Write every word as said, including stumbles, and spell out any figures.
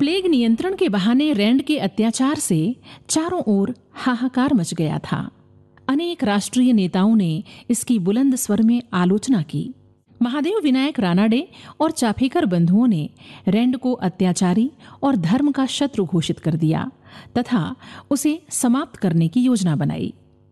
Plague नियंत्रण के बहाने रैंड के अत्याचार से चारों ओर हाहाकार मच गया था। अनेक राष्ट्रीय नेताओं ने इसकी बुलंद स्वर में आलोचना की। महादेव विनायक रानाडे और चाफेकर बंधुओं ने रैंड को अत्याचारी और धर्म का शत्रु घोषित कर दिया तथा उसे समाप्त करने की योजना बनाई।